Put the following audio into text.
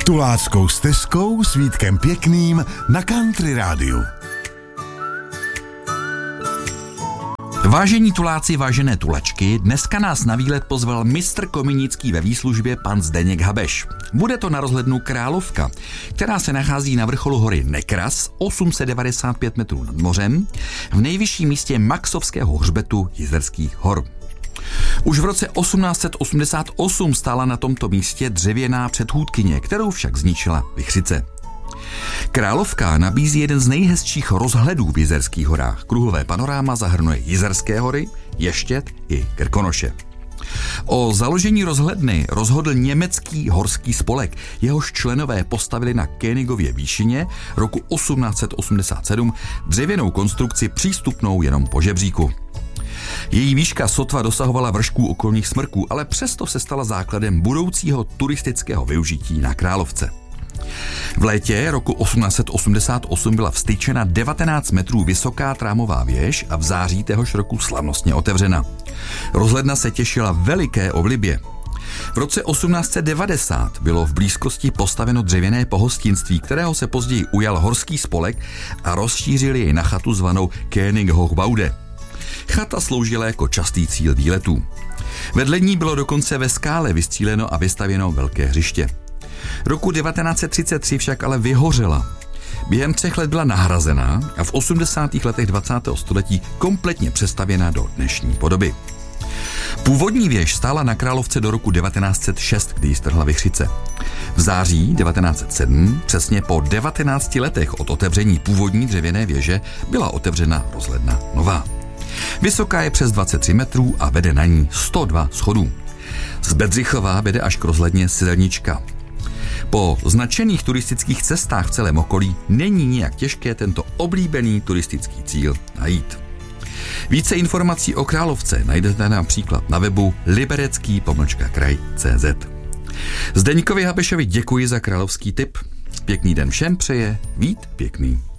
Tuláckou stezkou s Vítkem Pěkným na Country rádiu. Vážení tuláci, vážené tulačky, dneska nás na výlet pozval mistr Kominický ve výslužbě pan Zdeněk Habeš. Bude to na rozhlednu Královka, která se nachází na vrcholu hory Nekras, 895 metrů nad mořem, v nejvyšším místě Maxovského hřbetu Jizerských hor. Už v roce 1888 stála na tomto místě dřevěná předchůdkyně, kterou však zničila vichřice. Královka nabízí jeden z nejhezčích rozhledů v Jizerských horách. Kruhové panoráma zahrnuje Jizerské hory, Ještěd i Krkonoše. O založení rozhledny rozhodl německý horský spolek. Jehož členové postavili na Königově výšině roku 1887 dřevěnou konstrukci přístupnou jenom po žebříku. Její výška sotva dosahovala vršků okolních smrků, ale přesto se stala základem budoucího turistického využití na Královce. V létě roku 1888 byla vstyčena 19 metrů vysoká trámová věž a v září téhož roku slavnostně otevřena. Rozhledna se těšila veliké oblibě. V roce 1890 bylo v blízkosti postaveno dřevěné pohostinství, kterého se později ujal horský spolek a rozšířili jej na chatu zvanou König-Hochbaude. Chata sloužila jako častý cíl výletů. Vedle ní bylo dokonce ve skále vystříleno a vystavěno velké hřiště. Roku 1933 však ale vyhořela. Během 3 let byla nahrazená a v 80. letech 20. století kompletně přestavěna do dnešní podoby. Původní věž stála na Královce do roku 1906, kdy ji strhla vichřice. V září 1907, přesně po 19 letech od otevření původní dřevěné věže, byla otevřena rozhledna nová. Vysoká je přes 23 metrů a vede na ní 102 schodů. Z Bedřichova vede až k rozhledně silnička. Po značených turistických cestách v celém okolí není nijak těžké tento oblíbený turistický cíl najít. Více informací o Královce najdete například na webu liberecký-kraj.cz. Zdeňkovi Habešovi děkuji za královský tip. Pěkný den všem přeje Vít Pěkný.